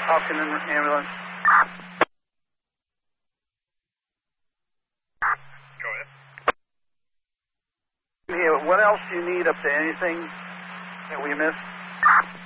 Falcon ambulance. Go ahead. Here, what else do you need up there? Anything that we missed?